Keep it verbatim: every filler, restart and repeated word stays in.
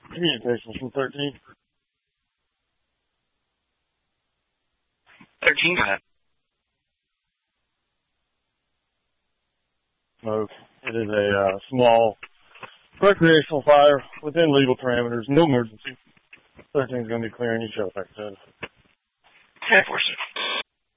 Communications from thirteen. thirteen, go ahead. Smoke. It is a uh, small recreational fire within legal parameters. No emergency. thirteen is going to be clearing you shut, like I said. ten four, sir.